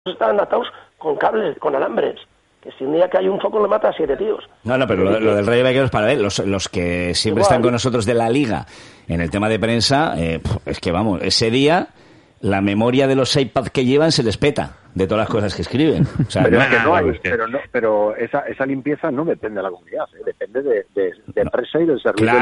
están atados con cables, con alambres. Que si un día que hay un foco lo mata a 7 tíos. No, pero lo del Rayo Vallecano es para ver. Los que siempre están con nosotros de la Liga en el tema de prensa, es que vamos, ese día la memoria de los iPads que llevan se les peta de todas las cosas que escriben. O sea, pero es que no hay, pero esa limpieza no depende de la comunidad, depende de empresa y del servicio.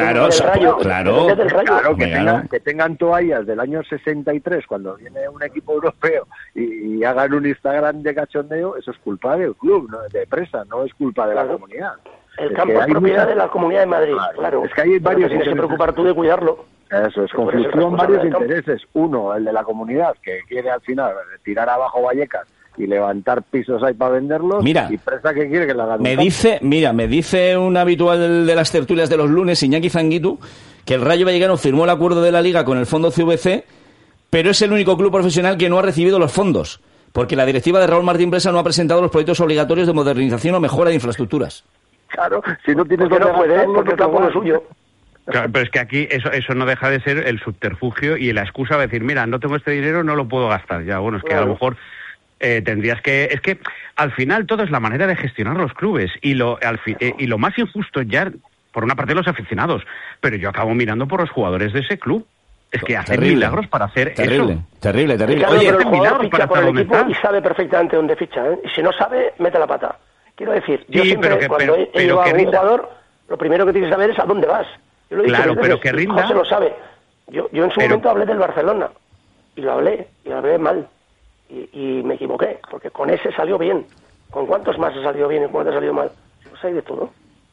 Claro, que tengan toallas del año 63 cuando viene un equipo europeo y hagan un Instagram de cachondeo, eso es culpa del club, no de empresa, no es culpa de la comunidad. El campo es propiedad de la Comunidad de Madrid, claro. Es que hay varios. Tienes que preocupar tú de cuidarlo. Eso es, conflictúan varios intereses. Uno, el de la comunidad, que quiere al final tirar abajo Vallecas y levantar pisos ahí para venderlos. Mira, y presa que quiere que la hagan. Me dice un habitual de las tertulias de los lunes, Iñaki Zanguitu, que el Rayo Vallecano firmó el acuerdo de la Liga con el fondo CVC, pero es el único club profesional que no ha recibido los fondos, porque la directiva de Raúl Martín Presa no ha presentado los proyectos obligatorios de modernización o mejora de infraestructuras. Claro, si no tienes no puede, porque el campo no es suyo. Claro, pero es que aquí eso no deja de ser el subterfugio y la excusa de decir, mira, no tengo este dinero, no lo puedo gastar. Ya, bueno, es que a lo mejor tendrías que... Es que al final todo es la manera de gestionar los clubes y lo más injusto ya, por una parte, los aficionados, pero yo acabo mirando por los jugadores de ese club. Es que hacen milagros para hacer eso. Terrible. Claro, oye, el jugador ficha por el equipo y sabe perfectamente dónde ficha, ¿eh? Y si no sabe, mete la pata. Quiero decir, yo siempre, cuando he llevado a un jugador, lo primero que tienes que saber es a dónde vas. Yo lo he dicho pero que rinda. José lo sabe. Yo en su momento hablé del Barcelona y lo hablé mal y me equivoqué, porque con ese salió bien. ¿Con cuántos más ha salido bien y cuántos ha salido mal? Pues hay de todo.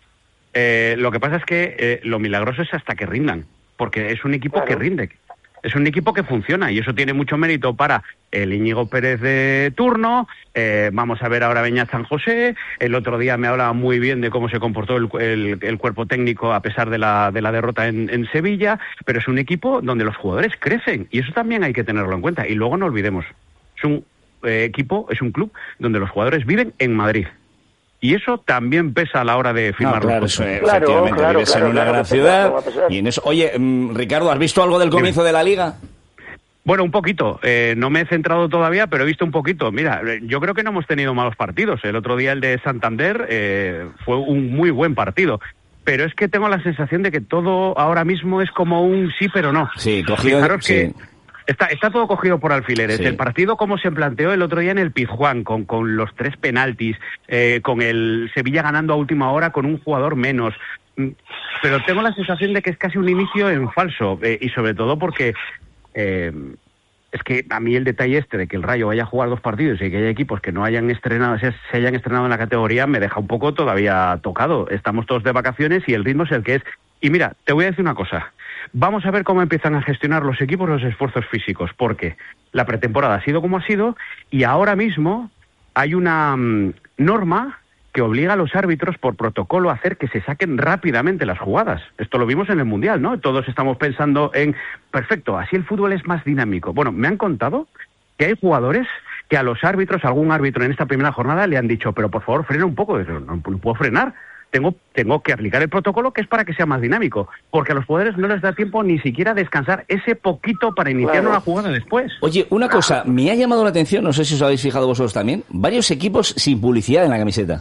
Lo que pasa es que lo milagroso es hasta que rindan, porque es un equipo que rinde. Es un equipo que funciona y eso tiene mucho mérito para el Íñigo Pérez de turno. Vamos a ver ahora Beñat San José. El otro día me hablaba muy bien de cómo se comportó el cuerpo técnico a pesar de la derrota en Sevilla. Pero es un equipo donde los jugadores crecen y eso también hay que tenerlo en cuenta. Y luego no olvidemos, es un es un club donde los jugadores viven en Madrid. Y eso también pesa a la hora de firmar los efectivamente, vives en una gran ciudad y en eso. Oye, Ricardo, ¿has visto algo del comienzo de la Liga? Bueno, un poquito. No me he centrado todavía, pero he visto un poquito. Mira, yo creo que no hemos tenido malos partidos. El otro día el de Santander fue un muy buen partido. Pero es que tengo la sensación de que todo ahora mismo es como un sí, pero no. Sí, cogido. Fijaros que está todo cogido por alfileres. Sí. El partido como se planteó el otro día en el Pizjuán, con los 3 penaltis, con el Sevilla ganando a última hora con un jugador menos. Pero tengo la sensación de que es casi un inicio en falso. Y sobre todo porque es que a mí el detalle de que el Rayo vaya a jugar 2 partidos y que haya equipos que no hayan estrenado, se hayan estrenado en la categoría, me deja un poco todavía tocado. Estamos todos de vacaciones y el ritmo es el que es. Y mira, te voy a decir una cosa. Vamos a ver cómo empiezan a gestionar los equipos los esfuerzos físicos, porque la pretemporada ha sido como ha sido y ahora mismo hay una norma que obliga a los árbitros por protocolo a hacer que se saquen rápidamente las jugadas. Esto lo vimos en el Mundial, ¿no? Todos estamos pensando en, perfecto, así el fútbol es más dinámico. Bueno, me han contado que hay jugadores que a los árbitros, algún árbitro en esta primera jornada le han dicho, pero por favor frena un poco. No puedo frenar. Tengo que aplicar el protocolo que es para que sea más dinámico, porque a los jugadores no les da tiempo ni siquiera descansar ese poquito para iniciar una jugada después. Oye, una cosa, me ha llamado la atención, no sé si os habéis fijado vosotros también, varios equipos sin publicidad en la camiseta.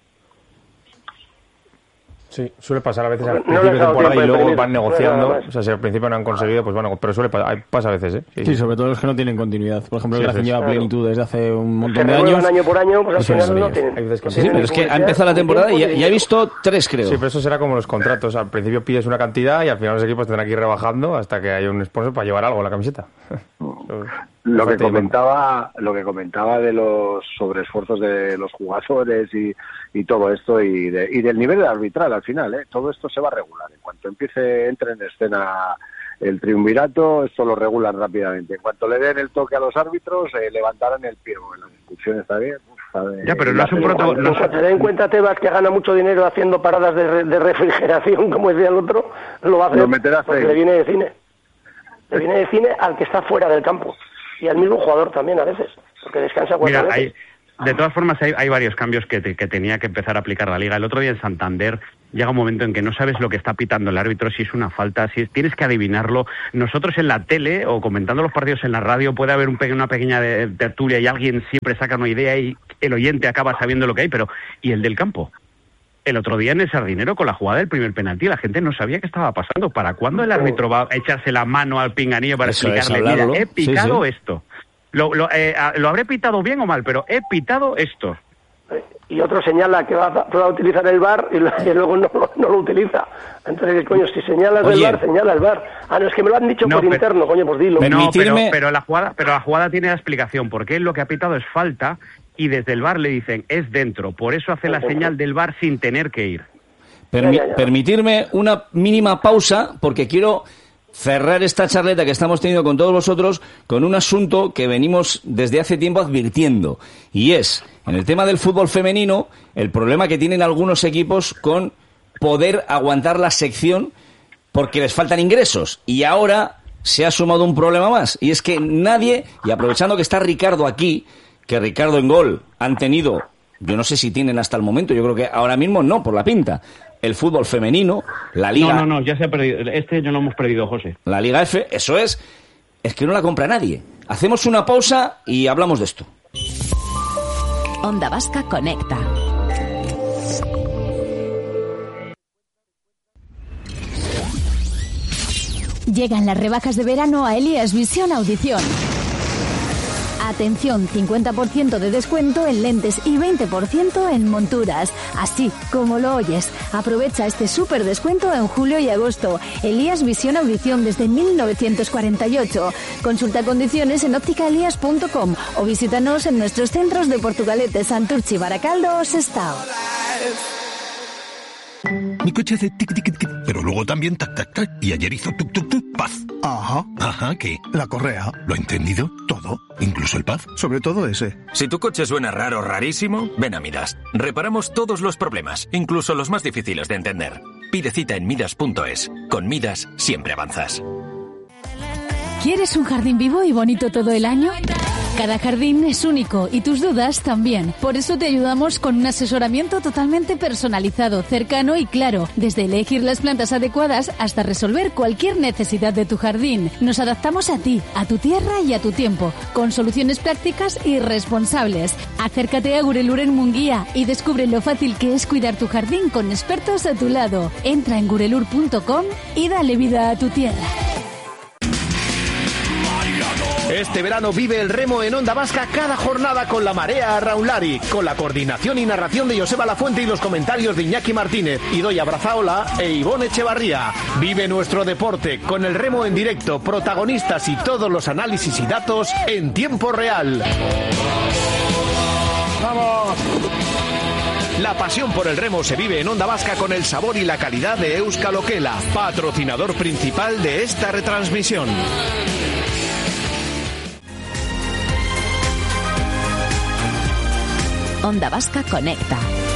Sí, suele pasar a veces al principio de temporada y luego van negociando. O sea, si al principio no han conseguido, pues bueno, pero pasa a veces, ¿eh? Sí, sobre todo los que no tienen continuidad. Por ejemplo, el Racing lleva plenitud desde hace un montón de años. Año por año, pues al final no tienen. Sí, pero es que ha empezado la temporada y ya he visto 3, creo. Sí, pero eso será como los contratos. Al principio pides una cantidad y al final los equipos tendrán que ir rebajando hasta que haya un sponsor para llevar algo en la camiseta. Lo que comentaba de los sobreesfuerzos de los jugadores y todo esto y del nivel arbitral al final, todo esto se va a regular. En cuanto entre en escena el triunvirato, esto lo regulan rápidamente. En cuanto le den el toque a los árbitros, levantarán el pie. En las discusiones está bien. Ya, pero no es un protocolo. Cuando te den cuenta, Tebas, que gana mucho dinero haciendo paradas de refrigeración, como decía el otro, lo va a hacer porque le viene de cine. Le viene de cine al que está fuera del campo. Y al mismo jugador también a veces, porque descansa 4 veces. De todas formas, hay varios cambios que tenía que empezar a aplicar la Liga. El otro día en Santander llega un momento en que no sabes lo que está pitando el árbitro, si es una falta, tienes que adivinarlo. Nosotros en la tele o comentando los partidos en la radio puede haber una pequeña tertulia y alguien siempre saca una idea y el oyente acaba sabiendo lo que hay, pero ¿y el del campo? El otro día en el Sardinero con la jugada del primer penalti la gente no sabía qué estaba pasando. ¿Para cuándo el árbitro va a echarse la mano al pinganillo para explicarle, mira, he pitado esto? Lo habré pitado bien o mal, pero he pitado esto. Y otro señala que va a utilizar el VAR y luego no lo utiliza. Entonces, coño, si señalas el VAR, señala el VAR. No, es que me lo han dicho por interno, coño, pues dilo. Pero la jugada tiene la explicación, porque él lo que ha pitado es falta y desde el VAR le dicen, es dentro. Por eso hace la señal del VAR sin tener que ir. Permitirme una mínima pausa, porque quiero cerrar esta charleta que estamos teniendo con todos vosotros con un asunto que venimos desde hace tiempo advirtiendo, y es, en el tema del fútbol femenino, el problema que tienen algunos equipos con poder aguantar la sección porque les faltan ingresos, y ahora se ha sumado un problema más, y es que nadie, y aprovechando que está Ricardo aquí, que Ricardo en Gol han tenido, yo no sé si tienen hasta el momento, yo creo que ahora mismo no, por la pinta, el fútbol femenino, la Liga... No, ya se ha perdido. Este año lo hemos perdido, José. La Liga F, eso es que no la compra nadie. Hacemos una pausa y hablamos de esto. Onda Vasca Conecta. Llegan las rebajas de verano a Elías Visión Audición. Atención, 50% de descuento en lentes y 20% en monturas. Así como lo oyes. Aprovecha este súper descuento en julio y agosto. Elías Visión Audición desde 1948. Consulta condiciones en ópticaelías.com o visítanos en nuestros centros de Portugalete, Santurchi, Baracaldo o Sestao. Mi coche hace tic tic tic, pero luego también tac tac tac. Y ayer hizo tuk tuk tuk, paz. Ajá, ¿qué? La correa. ¿Lo ha entendido? Todo. ¿Incluso el paz? Sobre todo ese. Si tu coche suena raro, rarísimo, ven a Midas. Reparamos todos los problemas, incluso los más difíciles de entender. Pide cita en midas.es. Con Midas siempre avanzas. ¿Quieres un jardín vivo y bonito todo el año? Cada jardín es único y tus dudas también. Por eso te ayudamos con un asesoramiento totalmente personalizado, cercano y claro. Desde elegir las plantas adecuadas hasta resolver cualquier necesidad de tu jardín. Nos adaptamos a ti, a tu tierra y a tu tiempo, con soluciones prácticas y responsables. Acércate a Gurelur en Munguía y descubre lo fácil que es cuidar tu jardín con expertos a tu lado. Entra en gurelur.com y dale vida a tu tierra. Este verano vive el remo en Onda Vasca cada jornada con la Marea Raunlari, con la coordinación y narración de Joseba Lafuente y los comentarios de Iñaki Martínez, Idoia Brazaola e Ivone Echevarría. Vive nuestro deporte con el remo en directo, protagonistas y todos los análisis y datos en tiempo real. ¡Vamos! La pasión por el remo se vive en Onda Vasca con el sabor y la calidad de Euskal Okela, patrocinador principal de esta retransmisión. Onda Vasca Conecta.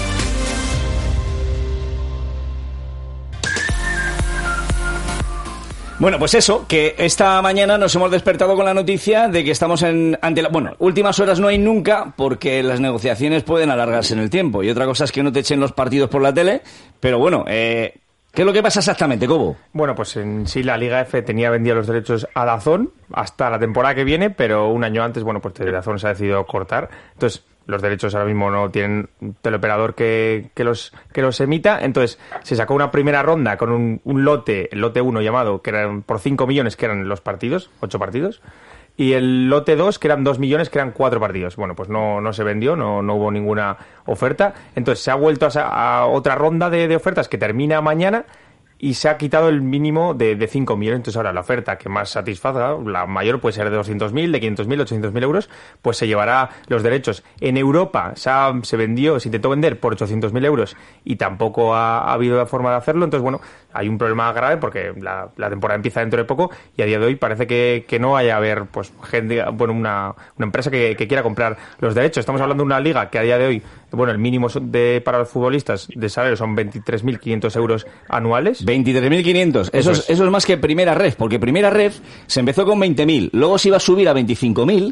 Bueno, pues eso, que esta mañana nos hemos despertado con la noticia de que estamos ante la... Bueno, últimas horas no hay nunca porque las negociaciones pueden alargarse en el tiempo. Y otra cosa es que no te echen los partidos por la tele, pero bueno, ¿qué es lo que pasa exactamente, Cobo? Bueno, pues en sí la Liga F tenía vendidos los derechos a DAZN hasta la temporada que viene, pero un año antes, bueno, pues DAZN se ha decidido cortar. Entonces, los derechos ahora mismo no tienen un teleoperador que los emita. Entonces, se sacó una primera ronda con un lote, el lote 1 llamado, que eran por 5 millones, que eran los partidos, 8 partidos. Y el lote 2, que eran 2 millones, que eran 4 partidos. Bueno, pues no se vendió, no hubo ninguna oferta. Entonces se ha vuelto a otra ronda de ofertas que termina mañana y se ha quitado el mínimo de 5 millones. Entonces ahora la oferta que más satisfaga, la mayor puede ser de 200.000, de 500.000, 800.000 euros, pues se llevará los derechos. En Europa se intentó vender por 800.000 euros y tampoco ha habido forma de hacerlo. Entonces, bueno, hay un problema grave porque la temporada empieza dentro de poco y a día de hoy parece que no vaya a haber pues gente, bueno, una empresa que quiera comprar los derechos. Estamos hablando de una liga que a día de hoy, bueno, el mínimo para los futbolistas de salario son 23.500 euros anuales. 23.500. Eso es más que Primera Ref, porque Primera Ref se empezó con 20.000, luego se iba a subir a 25.000,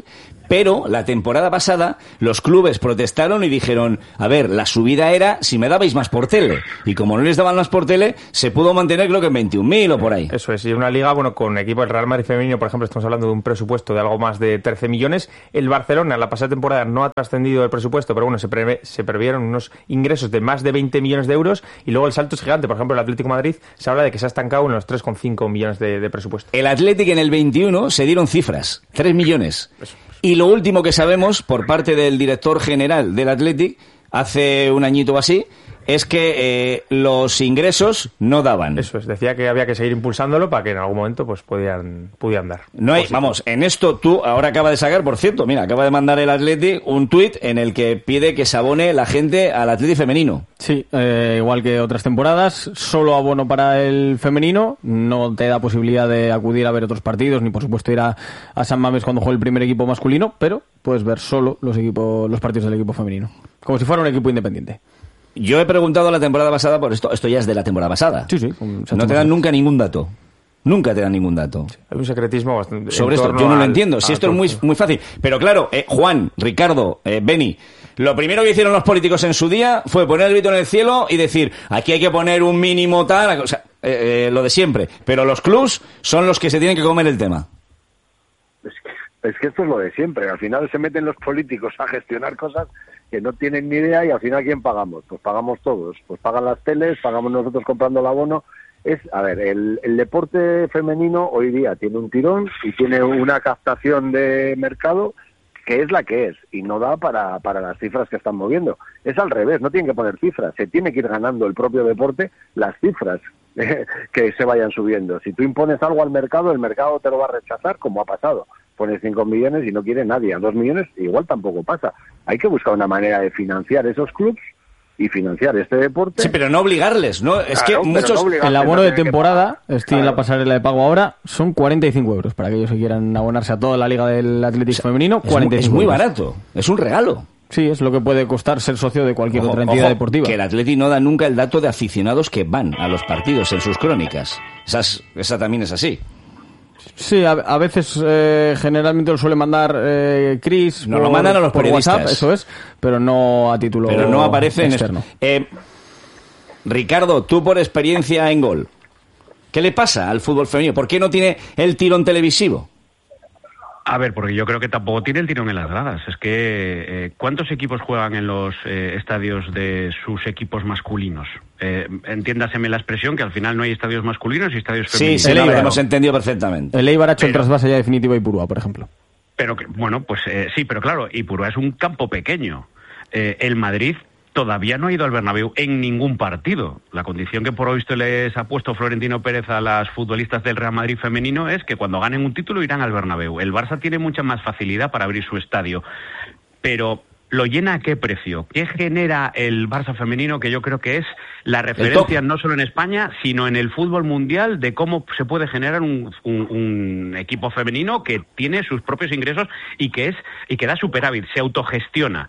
Pero la temporada pasada los clubes protestaron y dijeron, a ver, la subida era si me dabais más por tele. Y como no les daban más por tele, se pudo mantener creo que en 21.000 o por ahí. Eso es, y una liga, bueno, con equipo del Real Madrid femenino, por ejemplo, estamos hablando de un presupuesto de algo más de 13 millones. El Barcelona, la pasada temporada, no ha trascendido el presupuesto, pero bueno, se previeron unos ingresos de más de 20 millones de euros, y luego el salto es gigante. Por ejemplo, el Atlético de Madrid se habla de que se ha estancado en los 3,5 millones de presupuesto. El Atlético en el 21 se dieron cifras, 3 millones. Eso. Y lo último que sabemos por parte del director general del Athletic, hace un añito o así, es que los ingresos no daban. Eso es, decía que había que seguir impulsándolo para que en algún momento pues pudieran dar. No hay, vamos, en esto tú ahora acaba de sacar, por cierto, mira, acaba de mandar el Athletic un tuit en el que pide que se abone la gente al Athletic femenino. Sí, igual que otras temporadas, solo abono para el femenino, no te da posibilidad de acudir a ver otros partidos, ni por supuesto ir a San Mamés cuando juegue el primer equipo masculino, pero puedes ver solo los partidos del equipo femenino, como si fuera un equipo independiente. Yo he preguntado la temporada pasada por esto ya es de la temporada pasada. Sí. No te dan nunca ningún dato. Nunca te dan ningún dato. Sí, hay un secretismo bastante... Sobre esto, yo no lo entiendo. Si esto es muy fácil. Pero claro, Juan, Ricardo, Beni, lo primero que hicieron los políticos en su día fue poner el grito en el cielo y decir, aquí hay que poner un mínimo tal, o sea, lo de siempre. Pero los clubs son los que se tienen que comer el tema. Es que esto es lo de siempre. Al final se meten los políticos a gestionar cosas que no tienen ni idea, y al final ¿quién pagamos? Pues pagamos todos. Pues pagan las teles, pagamos nosotros comprando el abono. El deporte femenino hoy día tiene un tirón y tiene una captación de mercado que es la que es, y no da para las cifras que están moviendo. Es al revés, no tienen que poner cifras, se tiene que ir ganando el propio deporte las cifras que se vayan subiendo. Si tú impones algo al mercado, el mercado te lo va a rechazar, como ha pasado. Pones 5 millones y no quiere nadie. A 2 millones igual tampoco pasa. Hay que buscar una manera de financiar esos clubs y financiar este deporte. Sí, pero no obligarles, ¿no? Es claro, que muchos... No el abono de temporada, estoy en la pasarela de pago ahora, son 45 euros para aquellos que quieran abonarse a toda la liga del Atlético femenino. 45 es muy euros. Barato, es un regalo. Sí, es lo que puede costar ser socio de cualquier otra entidad deportiva. Que el Atleti no da nunca el dato de aficionados que van a los partidos en sus crónicas. Esa también es así. Sí, a veces generalmente lo suele mandar Chris. Nos lo mandan a los periodistas. WhatsApp, eso es, pero no a título externo. Pero no aparece externo. en esto. Ricardo, tú por experiencia en Gol, ¿qué le pasa al fútbol femenino? ¿Por qué no tiene el tirón televisivo? A ver, porque yo creo que tampoco tiene el tirón en las gradas. Es que, ¿cuántos equipos juegan en los estadios de sus equipos masculinos? Entiéndaseme la expresión, que al final no hay estadios masculinos y estadios femeninos. Sí, lo hemos entendido perfectamente. El Eibar ha hecho el trasvase ya definitivo a Ipurúa, por ejemplo. Pero sí, pero claro, Ipurúa es un campo pequeño. El Madrid todavía no ha ido al Bernabéu en ningún partido. La condición que por hoy les ha puesto Florentino Pérez a las futbolistas del Real Madrid femenino es que cuando ganen un título irán al Bernabéu. El Barça tiene mucha más facilidad para abrir su estadio. Pero ¿lo llena a qué precio? ¿Qué genera el Barça femenino? Que yo creo que es la referencia no solo en España, sino en el fútbol mundial, de cómo se puede generar un equipo femenino que tiene sus propios ingresos y que da superávit, se autogestiona.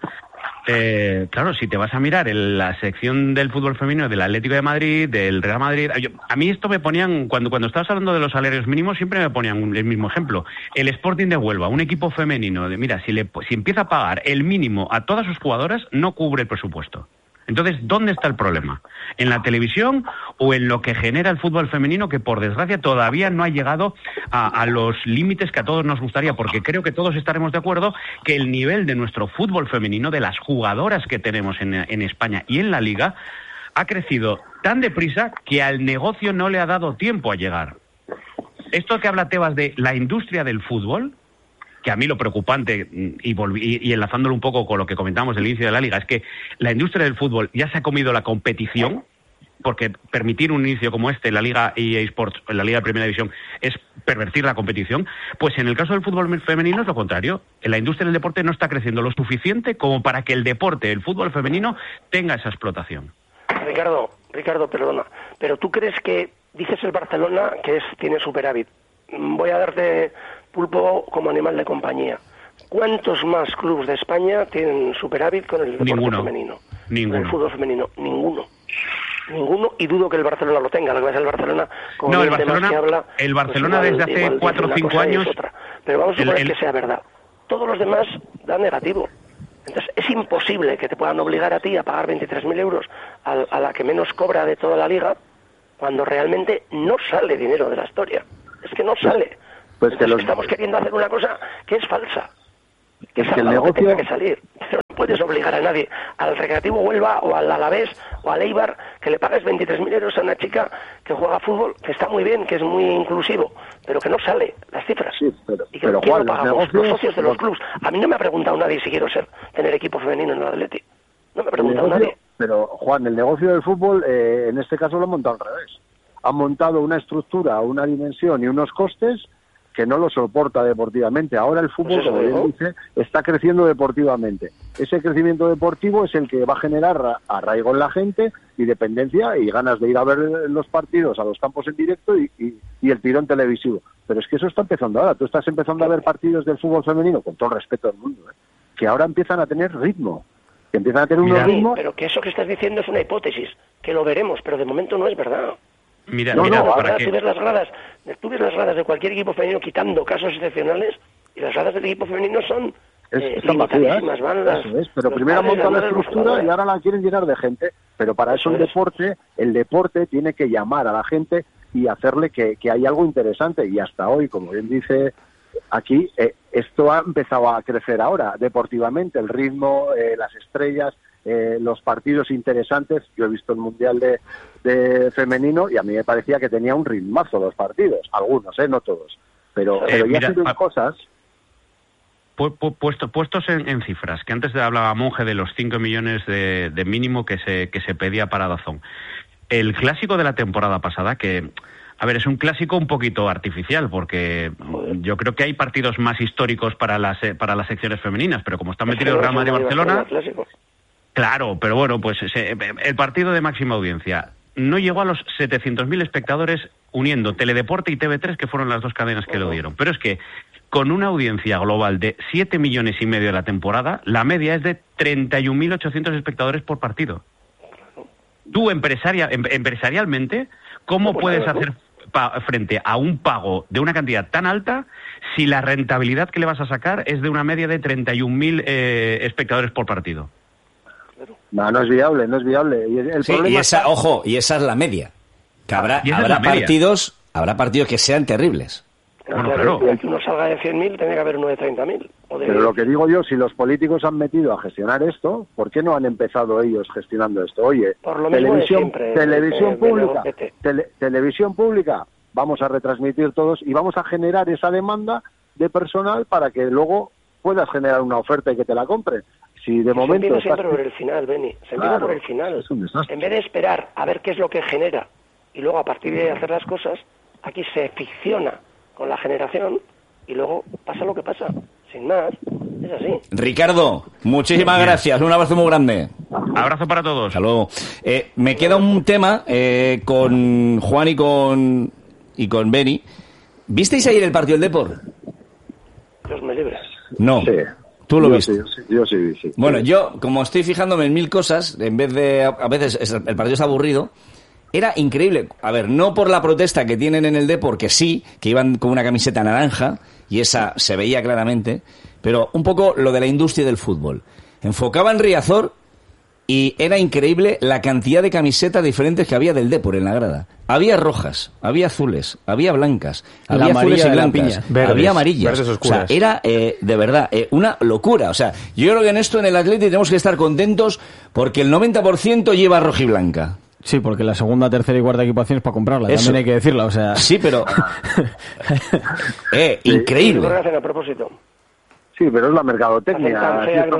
Claro, si te vas a mirar en la sección del fútbol femenino del Atlético de Madrid, del Real Madrid, a mí esto me ponían, cuando estabas hablando de los salarios mínimos, siempre me ponían el mismo ejemplo. El Sporting de Huelva, un equipo femenino, si empieza a pagar el mínimo a todas sus jugadoras, no cubre el presupuesto. Entonces, ¿dónde está el problema? ¿En la televisión o en lo que genera el fútbol femenino, que por desgracia todavía no ha llegado a los límites que a todos nos gustaría? Porque creo que todos estaremos de acuerdo que el nivel de nuestro fútbol femenino, de las jugadoras que tenemos en España y en la Liga, ha crecido tan deprisa que al negocio no le ha dado tiempo a llegar. Esto que habla Tebas de la industria del fútbol, que a mí lo preocupante, y enlazándolo un poco con lo que comentamos del inicio de la Liga, es que la industria del fútbol ya se ha comido la competición, porque permitir un inicio como este en la Liga EA Sports, en la Liga de Primera División, es pervertir la competición. Pues en el caso del fútbol femenino es lo contrario. La industria del deporte no está creciendo lo suficiente como para que el deporte, el fútbol femenino, tenga esa explotación. Ricardo, perdona, pero ¿tú crees que, dices el Barcelona, que tiene superávit? Voy a darte pulpo como animal de compañía. ¿Cuántos más clubes de España tienen superávit con el deporte femenino? Ninguno. Con el fútbol femenino, ninguno, y dudo que el Barcelona lo tenga. Lo que pasa es el Barcelona, como el Barcelona, desde hace 4 o 5 años, pero vamos a suponer que sea verdad. todos los demás dan negativo. Entonces es imposible que te puedan obligar a ti a pagar 23.000 euros a la que menos cobra de toda la liga, cuando realmente no sale dinero de la historia. Es que no sale. Pues entonces estamos queriendo hacer una cosa que es falsa. Que es que el algo negocio que tenga que salir. Pero no puedes obligar a nadie, al Recreativo Huelva o al Alavés o al Eibar, que le pagues 23.000 euros a una chica que juega fútbol, que está muy bien, que es muy inclusivo, pero que no sale las cifras. Sí, y que ¿quién lo pagamos? Los socios de los clubes. A mí no me ha preguntado nadie si quiero tener equipo femenino en el Atleti. No me ha preguntado nadie. Pero, Juan, el negocio del fútbol, en este caso lo han montado al revés. Han montado una estructura, una dimensión y unos costes que no lo soporta deportivamente. Ahora el fútbol, como bien dice, está creciendo deportivamente. Ese crecimiento deportivo es el que va a generar arraigo en la gente y dependencia y ganas de ir a ver los partidos a los campos en directo y el tirón televisivo. Pero es que eso está empezando ahora. Tú estás empezando a ver partidos del fútbol femenino, con todo el respeto del mundo, que ahora empiezan a tener ritmo. Que empiezan a tener unos ritmos. Pero que eso que estás diciendo es una hipótesis, que lo veremos, pero de momento no es verdad. Mira, ahora tú ves las gradas de cualquier equipo femenino, quitando casos excepcionales, y las gradas del equipo femenino son limitadísimas, pero primero montan la estructura y ahora la quieren llenar de gente, pero para eso el deporte tiene que llamar a la gente y hacerle que hay algo interesante, y hasta hoy, como bien dice aquí, esto ha empezado a crecer ahora, deportivamente, el ritmo, las estrellas, los partidos interesantes. Yo he visto el Mundial de femenino y a mí me parecía que tenía un ritmazo los partidos, algunos, no todos, pero ya se ven cosas. Puestos en cifras, que antes hablaba Monge de los 5 millones de mínimo que se pedía para DAZN. El clásico de la temporada pasada, que a ver, es un clásico un poquito artificial, porque yo creo que hay partidos más históricos para las secciones femeninas, pero como están metidos Real Madrid y Barcelona, claro, pero bueno, pues el partido de máxima audiencia no llegó a los 700.000 espectadores, uniendo Teledeporte y TV3, que fueron las dos cadenas que lo dieron. Pero es que con una audiencia global de 7,5 millones de la temporada, la media es de 31.800 espectadores por partido. Tú empresarialmente, ¿cómo puedes hacer frente a un pago de una cantidad tan alta si la rentabilidad que le vas a sacar es de una media de 31.000 espectadores por partido? No es viable, no es viable. Y esa es la media. Que habrá partidos que sean terribles. Claro. Y que uno salga de 100.000, tiene que haber uno de 30.000. Pero lo que digo yo, si los políticos han metido a gestionar esto, ¿por qué no han empezado ellos gestionando esto? Oye, por lo televisión pública, vamos a retransmitir todos y vamos a generar esa demanda de personal para que luego puedas generar una oferta y que te la compren. Si de momento empieza siempre por el final, Beni. Se empieza por el final. En vez de esperar a ver qué es lo que genera y luego a partir de hacer las cosas, aquí se ficciona con la generación y luego pasa lo que pasa. Sin más, es así. Ricardo, muchísimas gracias. Un abrazo muy grande. Abrazo para todos. Hasta luego. Me queda un tema con Juan y con Beni. ¿Visteis ayer el partido del Depor? Dios me libre. No. Sí. ¿Tú lo viste? Yo sí. Bueno, yo, como estoy fijándome en 1000 cosas, en vez de... A veces el partido es aburrido. Era increíble. A ver, no por la protesta que tienen en el Depor, que sí, que iban con una camiseta naranja, y esa se veía claramente, pero un poco lo de la industria del fútbol. Enfocaban Riazor y era increíble la cantidad de camisetas diferentes que había del Depor en la grada. Había rojas, había azules, había blancas, había azules y blancas, había amarillas. O sea, era de verdad una locura. O sea, yo creo que en esto en el Atleti tenemos que estar contentos porque el 90% lleva roja y blanca. Sí, porque la segunda, tercera y cuarta equipación es para comprarla, también hay que decirla, o sea... Sí, pero... increíble. Lo hacen a propósito. Sí, pero es la mercadotecnia.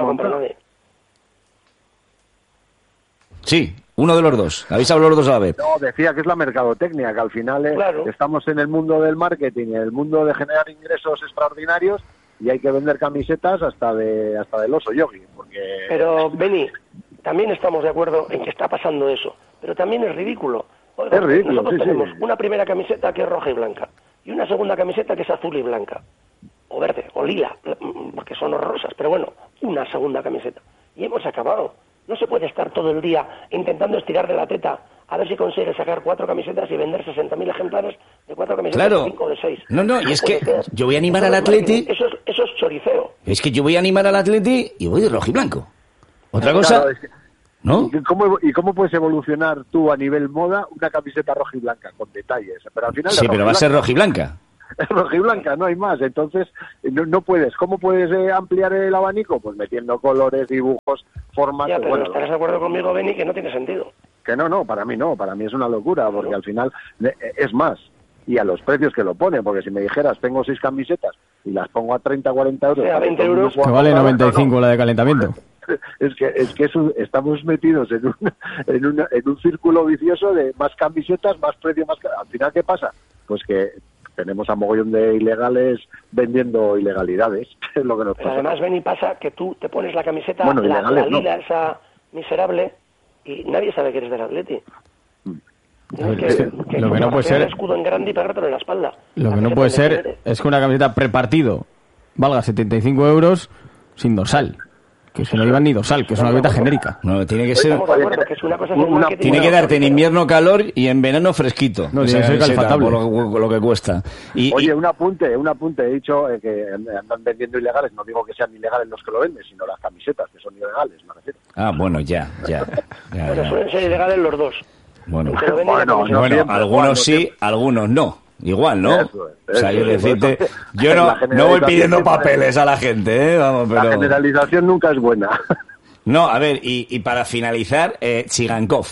Sí, uno de los dos. Habéis hablado los dos a la vez. No, decía que es la mercadotecnia, que al final estamos en el mundo del marketing, en el mundo de generar ingresos extraordinarios y hay que vender camisetas hasta del oso yogi, porque... Pero, Beni, también estamos de acuerdo en que está pasando eso. Pero también es ridículo. Oiga, es ridículo, nosotros tenemos una primera camiseta que es roja y blanca y una segunda camiseta que es azul y blanca, o verde, o lila, porque son horrorosas, pero bueno, una segunda camiseta. Y hemos acabado. No se puede estar todo el día intentando estirar de la teta a ver si consigue sacar 4 camisetas y vender 60.000 ejemplares de 4 camisetas, Claro. de 5 o de 6. No, y es que yo voy a animar al Atleti. Eso es choriceo. Es que yo voy a animar al Atleti y voy de rojiblanco. Otra cosa, Claro, es que- ¿no? ¿Y cómo puedes evolucionar tú a nivel moda una camiseta roja y blanca con detalles? Pero al final Sí, pero va a ser rojiblanca. es roja y blanca, no hay más. Entonces, no puedes. ¿Cómo puedes ampliar el abanico? Pues metiendo colores, dibujos, formas. Ya, pero bueno, estarás de acuerdo conmigo, Beni, que no tiene sentido. que no, para mí no. Para mí es una locura, porque al final es más. Y a los precios que lo ponen, porque si me dijeras, tengo 6 camisetas y las pongo a 30, 40 euros... Sí, a 20 euros. Que vale 95 la de calentamiento. Es que estamos metidos en un círculo vicioso de más camisetas, más precio, más... Al final, ¿qué pasa? Pues que tenemos a mogollón de ilegales vendiendo ilegalidades, es lo que nos Pero pasa. además, Beni, pasa que tú te pones la camiseta, Bueno, la ilegales, ¿no? lila esa miserable, y nadie sabe que eres del Atleti. Tienes Es que lo que no puede ser- el escudo en grande y pegártelo en la espalda. Lo que Así no se puede pone ser eres. es que una camiseta prepartido valga 75 euros sin dorsal. Que eso no lleva ni dorsal, que es una camiseta genérica. No, tiene que ser... Estamos de acuerdo que es una cosa es el marketing Tiene y que otra darte en cosa es invierno calor y en verano fresquito. No, Esa tiene que ser camiseta, calefactable. por lo que cuesta. Oye, un apunte, he dicho que andan vendiendo ilegales, no digo que sean ilegales los que lo venden, sino las camisetas, que son ilegales, me refiero. Ah, bueno, ya. Bueno, suelen ser ilegales los dos. Bueno, Que lo venden Bueno, como si- no siempre, algunos Juan, no sí, siempre. algunos no. Igual, ¿no? Eso es, O sea, yo eso es, decirte, eso es. yo La no voy generalización pidiendo siempre- papeles a la gente, ¿eh? Vamos, La pero... generalización nunca es buena. No, a ver, y para finalizar, Chigankov.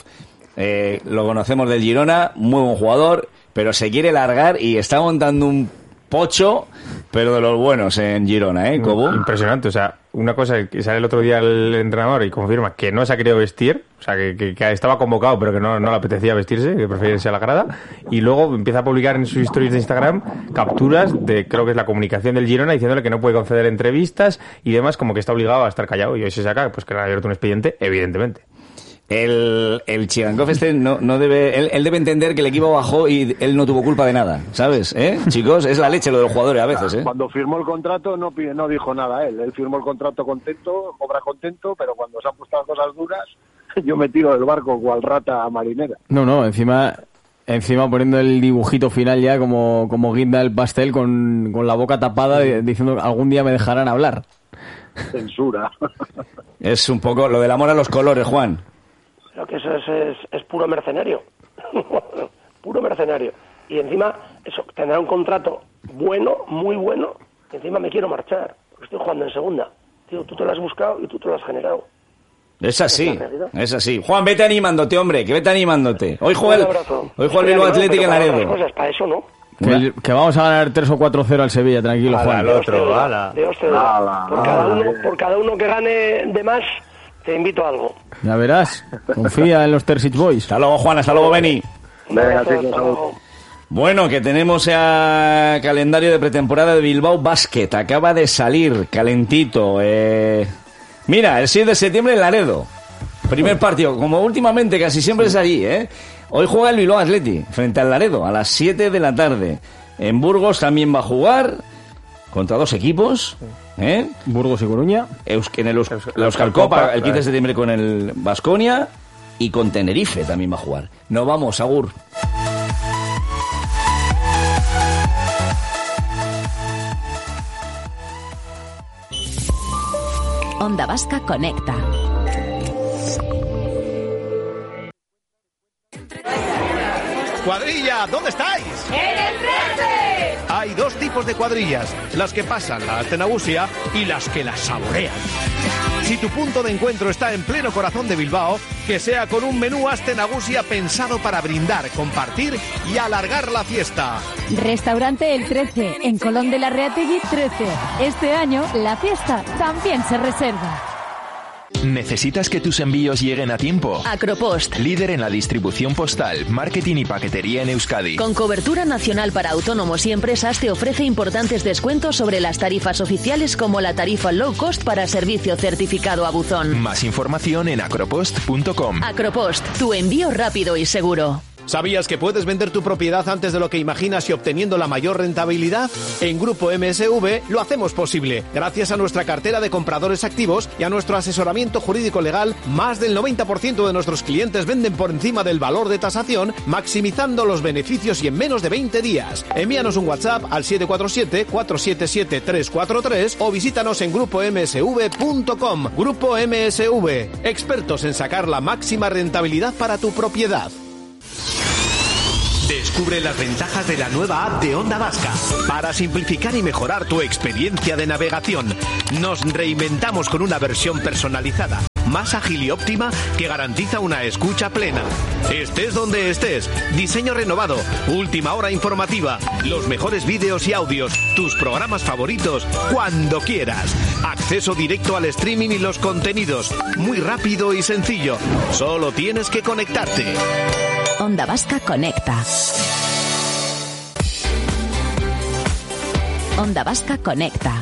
Lo conocemos del Girona, muy buen jugador, pero se quiere largar y está montando un pocho, pero de los buenos en Girona, ¿eh, Cobo? Impresionante, o sea, una cosa que sale el otro día el entrenador y confirma que no se ha querido vestir, o sea, que estaba convocado pero que no le apetecía vestirse, que prefería irse a la grada, y luego empieza a publicar en sus stories de Instagram capturas de, creo que es la comunicación del Girona, diciéndole que no puede conceder entrevistas y demás, como que está obligado a estar callado, y hoy se saca, pues que le han abierto un expediente, evidentemente. El Chigankov no debe, él debe entender que el equipo bajó y él no tuvo culpa de nada, ¿sabes? Chicos, es la leche lo de los jugadores a veces, ¿eh? Cuando firmó el contrato no dijo nada él firmó el contrato contento, cobra contento, pero cuando se han puesto las cosas duras, yo me tiro del barco cual rata marinera. No, encima poniendo el dibujito final ya como guinda del pastel con la boca tapada diciendo algún día me dejarán hablar. Censura. Es un poco lo del amor a los colores, Juan. Creo que eso es puro mercenario. Puro mercenario. Y encima, eso tendrá un contrato bueno, muy bueno, y encima me quiero marchar, porque estoy jugando en segunda. Tío, tú te lo has buscado y tú te lo has generado. Es así, Es la realidad. es así. Juan, vete animándote, hombre, que vete animándote. Hoy Un juega abrazo. el Bilbao Athletic en Para otras Laredo. cosas, para eso no. Que vamos a ganar 3 o 4-0 al Sevilla, tranquilo, Juan. Al otro, ala. Dios te Ala, por cada uno que gane de más, te invito a algo. Ya verás, confía en los Terzic Boys. Hasta luego, Juan, hasta luego, Beni. Un Venga, abrazo, chicos, hasta luego. Bueno, que tenemos ya calendario de pretemporada de Bilbao Basket. Acaba de salir calentito. Mira, el 6 de septiembre en Laredo. Primer partido, como últimamente casi siempre es allí, ¿eh? Hoy juega el Bilbao Athletic frente al Laredo a las 7 de la tarde. En Burgos también va a jugar contra 2 equipos, ¿eh? Burgos y Coruña. En el Euskal Copa el 15 de septiembre con el Baskonia y con Tenerife también va a jugar. Nos vamos, agur. Onda Vasca Conecta. ¡Cuadrilla! ¿Dónde estáis? ¡En el 13! Hay 2 tipos de cuadrillas, las que pasan la Astenagusia y las que la saborean. Si tu punto de encuentro está en pleno corazón de Bilbao, que sea con un menú Astenagusia pensado para brindar, compartir y alargar la fiesta. Restaurante El 13, en Colón de la Reategui 13. Este año, la fiesta también se reserva. ¿Necesitas que tus envíos lleguen a tiempo? Acropost. Líder en la distribución postal, marketing y paquetería en Euskadi. Con cobertura nacional para autónomos y empresas, te ofrece importantes descuentos sobre las tarifas oficiales, como la tarifa low cost para servicio certificado a buzón. Más información en acropost.com. Acropost, tu envío rápido y seguro. ¿Sabías que puedes vender tu propiedad antes de lo que imaginas y obteniendo la mayor rentabilidad? En Grupo MSV lo hacemos posible. Gracias a nuestra cartera de compradores activos y a nuestro asesoramiento jurídico legal, más del 90% de nuestros clientes venden por encima del valor de tasación, maximizando los beneficios y en menos de 20 días. Envíanos un WhatsApp al 747-477-343 o visítanos en grupomsv.com. Grupo MSV, expertos en sacar la máxima rentabilidad para tu propiedad. Descubre las ventajas de la nueva app de Onda Vasca. Para simplificar y mejorar tu experiencia de navegación, nos reinventamos con una versión personalizada, más ágil y óptima que garantiza una escucha plena. Estés donde estés, diseño renovado, última hora informativa, los mejores vídeos y audios, tus programas favoritos, cuando quieras. Acceso directo al streaming y los contenidos, muy rápido y sencillo. Solo tienes que conectarte. Onda Vasca conecta. Onda Vasca conecta.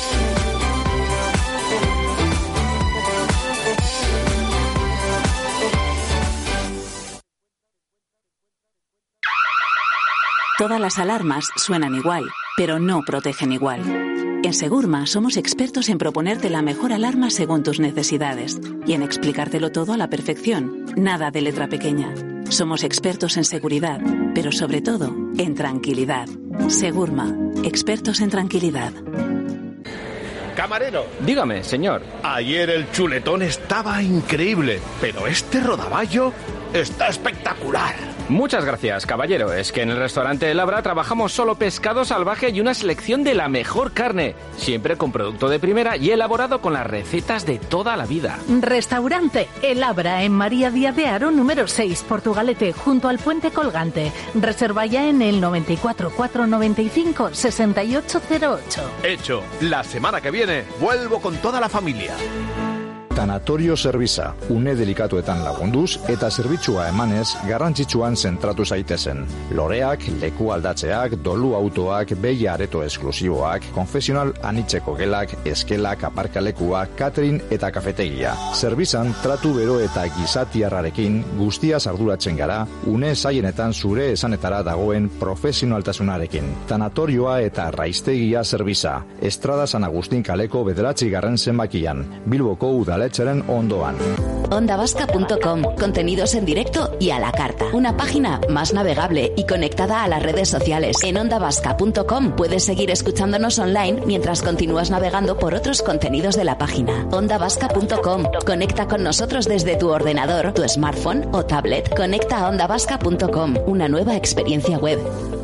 Todas las alarmas suenan igual, pero no protegen igual. En Segurma somos expertos en proponerte la mejor alarma según tus necesidades y en explicártelo todo a la perfección, nada de letra pequeña. Somos expertos en seguridad, pero sobre todo en tranquilidad. Segurma, expertos en tranquilidad. Camarero. Dígame, señor. Ayer el chuletón estaba increíble, pero este rodaballo está espectacular. Muchas gracias, caballero. Es que en el restaurante El Abra trabajamos solo pescado salvaje y una selección de la mejor carne, siempre con producto de primera y elaborado con las recetas de toda la vida. Restaurante El Abra en María Díaz de Haro, número 6, Portugalete, junto al Puente Colgante. Reserva ya en el 94 495 6808. Hecho. La semana que viene vuelvo con toda la familia. Tanatorio Zerbitza, une delikatuetan lagunduz eta zerbitzua emanez garrantzitsuan zentratu zaitezen. Loreak, leku aldatzeak, dolu autoak, behi areto esklusiboak, konfesional anitzeko gelak, eskelak, aparkalekuak, catering eta kafetegia. Zerbitzan tratu bero eta gizatiarrarekin guztiaz arduratzen gara, une zaienetan zure esanetara dagoen profesionaltasunarekin. Tanatorioa eta raiztegia Zerbitza, Estrada San Agustín kaleko 9. zenbakian, Bilboko udal Echeren ondoan. Ondavasca.com, contenidos en directo y a la carta. Una página más navegable y conectada a las redes sociales. En ondavasca.com puedes seguir escuchándonos online mientras continúas navegando por otros contenidos de la página. Ondavasca.com, conecta con nosotros desde tu ordenador, tu smartphone o tablet. Conecta a ondavasca.com, una nueva experiencia web.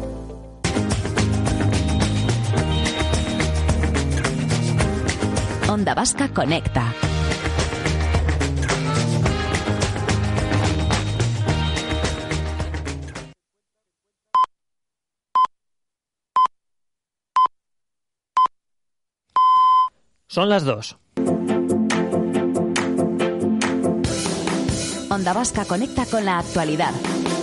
Onda Vasca conecta. Son las 2. Onda Vasca conecta con la actualidad.